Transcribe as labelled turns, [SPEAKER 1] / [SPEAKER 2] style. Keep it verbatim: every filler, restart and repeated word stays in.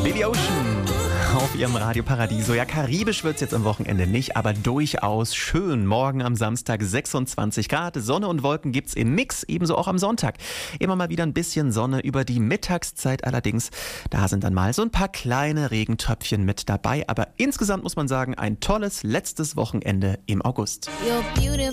[SPEAKER 1] Billy Ocean auf ihrem Radio Paradiso. Ja, karibisch wird's jetzt am Wochenende nicht, aber durchaus schön. Morgen am Samstag sechsundzwanzig Grad. Sonne und Wolken gibt's im Mix, ebenso auch am Sonntag. Immer mal wieder ein bisschen Sonne über die Mittagszeit allerdings. Da sind dann mal so ein paar kleine Regentröpfchen mit dabei. Aber insgesamt muss man sagen, ein tolles letztes Wochenende im August.